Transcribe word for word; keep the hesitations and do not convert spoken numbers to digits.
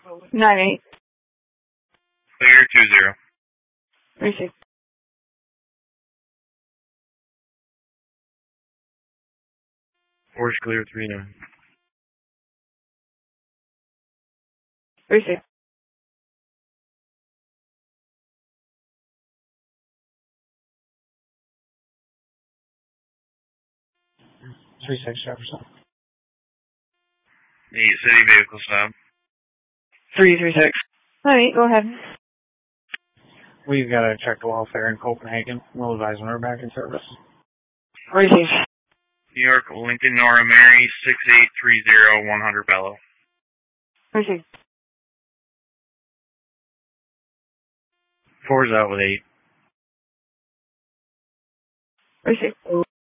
Nine eight. Clear two zero. Receive. Force clear three nine. Receive. Three six Jefferson. Eight city vehicle stop. Three three six. Nine eight. Go ahead. We've got to check the welfare in Copenhagen. We'll advise when we're back in service. Receive. New York, Lincoln, Nora Mary, six eight three zero, one hundred Bellow. Receive. Four's out with eight. Receive.